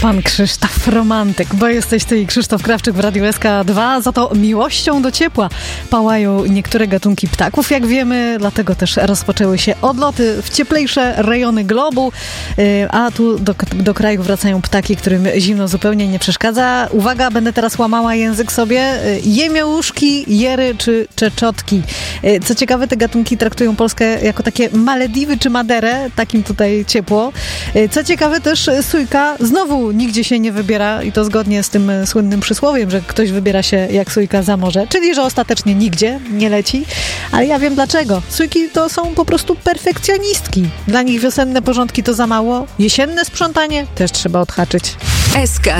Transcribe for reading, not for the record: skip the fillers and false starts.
Pan Krzysztof romantyk, bo jesteś ty i Krzysztof Krawczyk w Radiu SK2. Za to miłością do ciepła pałają niektóre gatunki ptaków, jak wiemy, dlatego też rozpoczęły się odloty w cieplejsze rejony globu, a tu do kraju wracają ptaki, którym zimno zupełnie nie przeszkadza. Uwaga, będę teraz łamała język sobie. Jemiołuszki, jery czy czeczotki. Co ciekawe, te gatunki traktują Polskę jako takie Malediwy czy Maderę, takim tutaj ciepło. Co ciekawe też, sójka znowu nigdzie się nie wybiera i to zgodnie z tym słynnym przysłowiem, że ktoś wybiera się jak sójka za morze, czyli że ostatecznie nigdzie nie leci, ale ja wiem dlaczego. Sójki to są po prostu perfekcjonistki. Dla nich wiosenne porządki to za mało, jesienne sprzątanie też trzeba odhaczyć. SK